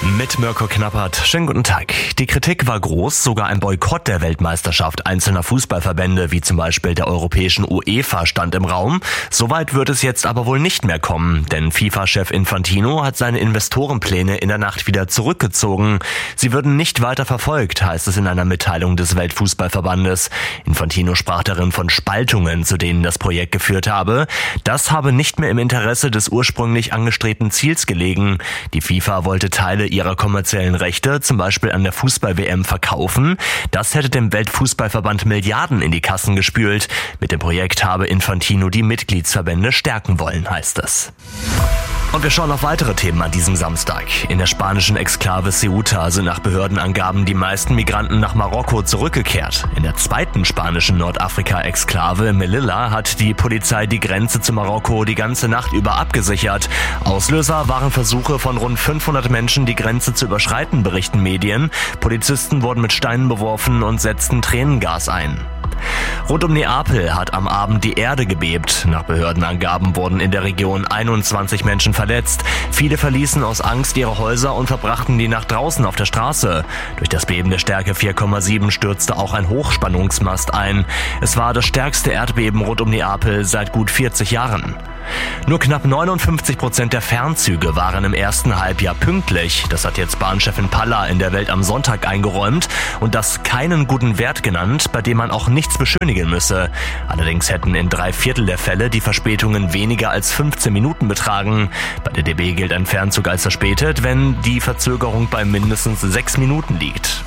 Mit Mirko Knappert. Schönen guten Tag. Die Kritik war groß, sogar ein Boykott der Weltmeisterschaft einzelner Fußballverbände, wie zum Beispiel der europäischen UEFA, stand im Raum. Soweit wird es jetzt aber wohl nicht mehr kommen, denn FIFA-Chef Infantino hat seine Investorenpläne in der Nacht wieder zurückgezogen. Sie würden nicht weiter verfolgt, heißt es in einer Mitteilung des Weltfußballverbandes. Infantino sprach darin von Spaltungen, zu denen das Projekt geführt habe. Das habe nicht mehr im Interesse des ursprünglich angestrebten Ziels gelegen. Die FIFA wollte Teile ihrer kommerziellen Rechte, zum Beispiel an der Fußball-WM, verkaufen. Das hätte dem Weltfußballverband Milliarden in die Kassen gespült. Mit dem Projekt habe Infantino die Mitgliedsverbände stärken wollen, heißt es. Und wir schauen auf weitere Themen an diesem Samstag. In der spanischen Exklave Ceuta sind nach Behördenangaben die meisten Migranten nach Marokko zurückgekehrt. In der zweiten spanischen Nordafrika-Exklave Melilla hat die Polizei die Grenze zu Marokko die ganze Nacht über abgesichert. Auslöser waren Versuche von rund 500 Menschen, die Grenze zu überschreiten, berichten Medien. Polizisten wurden mit Steinen beworfen und setzten Tränengas ein. Rund um Neapel hat am Abend die Erde gebebt. Nach Behördenangaben wurden in der Region 21 Menschen verletzt. Viele verließen aus Angst ihre Häuser und verbrachten die Nacht draußen auf der Straße. Durch das Beben der Stärke 4,7 stürzte auch ein Hochspannungsmast ein. Es war das stärkste Erdbeben rund um Neapel seit gut 40 Jahren. Nur knapp 59% der Fernzüge waren im ersten Halbjahr pünktlich. Das hat jetzt Bahnchefin Palla in der Welt am Sonntag eingeräumt und das keinen guten Wert genannt, bei dem man auch nichts beschönigen müsse. Allerdings hätten in 3/4 der Fälle die Verspätungen weniger als 15 Minuten betragen. Bei der DB gilt ein Fernzug als verspätet, wenn die Verzögerung bei mindestens 6 Minuten liegt.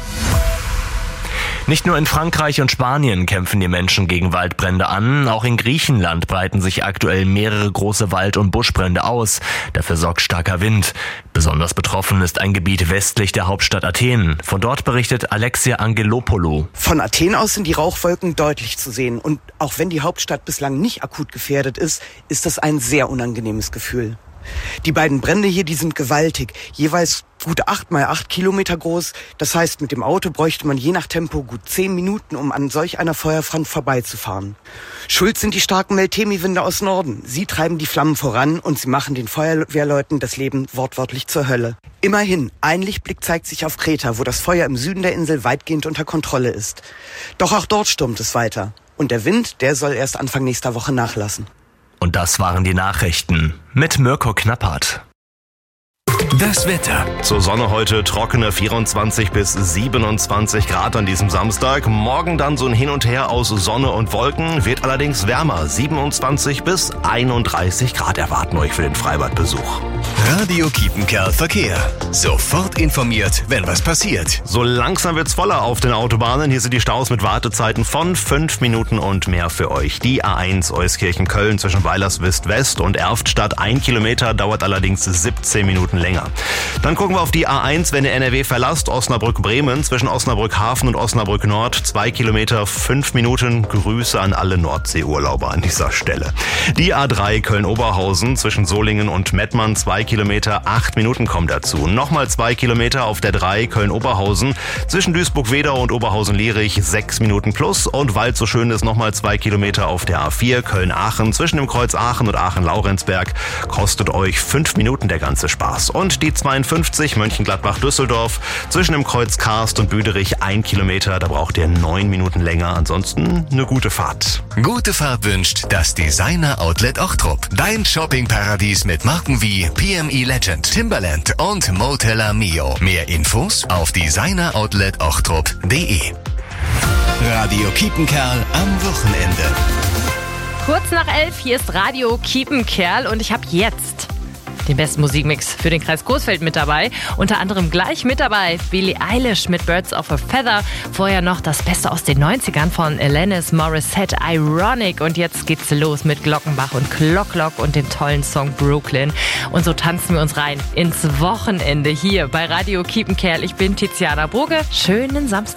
Nicht nur in Frankreich und Spanien kämpfen die Menschen gegen Waldbrände an, auch in Griechenland breiten sich aktuell mehrere große Wald- und Buschbrände aus. Dafür sorgt starker Wind. Besonders betroffen ist ein Gebiet westlich der Hauptstadt Athen. Von dort berichtet Alexia Angelopoulou. Von Athen aus sind die Rauchwolken deutlich zu sehen. Und auch wenn die Hauptstadt bislang nicht akut gefährdet ist das ein sehr unangenehmes Gefühl. Die beiden Brände hier, die sind gewaltig, jeweils gut 8 mal 8 Kilometer groß. Das heißt, mit dem Auto bräuchte man je nach Tempo gut 10 Minuten, um an solch einer Feuerfront vorbeizufahren. Schuld sind die starken Meltemi-Winde aus Norden. Sie treiben die Flammen voran und sie machen den Feuerwehrleuten das Leben wortwörtlich zur Hölle. Immerhin, ein Lichtblick zeigt sich auf Kreta, wo das Feuer im Süden der Insel weitgehend unter Kontrolle ist. Doch auch dort stürmt es weiter. Und der Wind, der soll erst Anfang nächster Woche nachlassen. Und das waren die Nachrichten mit Mirko Knappert. Das Wetter. Zur Sonne heute trockene 24 bis 27 Grad an diesem Samstag. Morgen dann so ein Hin und Her aus Sonne und Wolken. Wird allerdings wärmer. 27 bis 31 Grad erwarten euch für den Freibadbesuch. Radio Kiepenkerl Verkehr. Sofort informiert, wenn was passiert. So langsam wird's voller auf den Autobahnen. Hier sind die Staus mit Wartezeiten von 5 Minuten und mehr für euch. Die A1 Euskirchen-Köln zwischen Weilerswist West und Erftstadt. 1 Kilometer dauert allerdings 17 Minuten länger. Dann gucken wir auf die A1, wenn ihr NRW verlasst, Osnabrück-Bremen, zwischen Osnabrück-Hafen und Osnabrück-Nord, 2 Kilometer, 5 Minuten. Grüße an alle Nordseeurlauber an dieser Stelle. Die A3 Köln-Oberhausen, zwischen Solingen und Mettmann, 2 Kilometer, 8 Minuten kommen dazu. Nochmal 2 Kilometer auf der 3 Köln-Oberhausen, zwischen Duisburg-Wedau und Oberhausen-Lierich, 6 Minuten plus. Und weil es so schön ist, nochmal 2 Kilometer auf der A4 Köln-Aachen, zwischen dem Kreuz Aachen und Aachen-Laurenzberg, kostet euch 5 Minuten der ganze Spaß. Und die 52 Mönchengladbach-Düsseldorf zwischen dem Kreuz Karst und Büderich 1 Kilometer. Da braucht ihr 9 Minuten länger. Ansonsten eine gute Fahrt. Gute Fahrt wünscht das Designer Outlet Ochtrup. Dein Shoppingparadies mit Marken wie PME Legend, Timberland und Motella Mio. Mehr Infos auf designeroutletOchtrup.de. Radio Kiepenkerl am Wochenende. Kurz nach 11, hier ist Radio Kiepenkerl und ich habe jetzt den besten Musikmix für den Kreis Coesfeld mit dabei. Unter anderem gleich mit dabei Billie Eilish mit Birds of a Feather. Vorher noch das Beste aus den 90ern von Alanis Morissette, Ironic. Und jetzt geht's los mit Glockenbach und Clock und dem tollen Song Brooklyn. Und so tanzen wir uns rein ins Wochenende hier bei Radio Kiepenkerl. Ich bin Tiziana Brugge. Schönen Samstag.